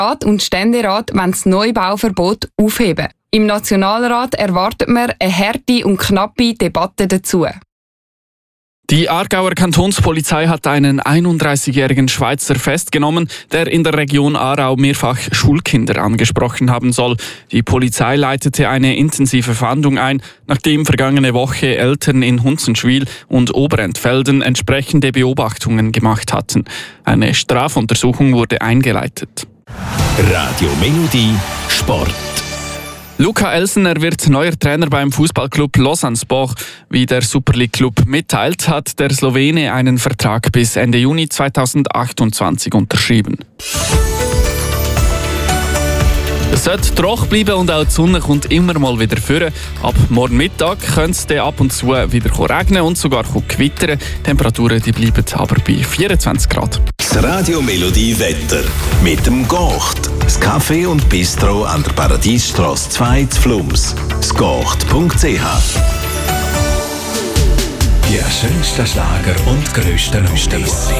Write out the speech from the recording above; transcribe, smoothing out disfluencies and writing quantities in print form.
Rat und Ständerat wollen das Neubauverbot aufheben. Im Nationalrat erwartet man eine harte und knappe Debatte dazu. Die Aargauer Kantonspolizei hat einen 31-jährigen Schweizer festgenommen, der in der Region Aarau mehrfach Schulkinder angesprochen haben soll. Die Polizei leitete eine intensive Fahndung ein, nachdem vergangene Woche Eltern in Hunzenschwil und Oberentfelden entsprechende Beobachtungen gemacht hatten. Eine Strafuntersuchung wurde eingeleitet. Radio Melodie Sport. Luca Elsener wird neuer Trainer beim Fußballclub Lausanne Sport. Wie der Super League Club mitteilt, hat der Slowene einen Vertrag bis Ende Juni 2028 unterschrieben. Es sollte trocken bleiben und auch die Sonne kommt immer mal wieder führen. Ab morgen Mittag könnte es ab und zu wieder regnen und sogar gewittern. Die Temperaturen bleiben aber bei 24 Grad. Das Radio Melodie Wetter mit dem Gocht. Das Café und Bistro an der Paradiesstrasse 2 zu Flums. Sgocht.ch. Die schönsten Schlager und grössten Hits.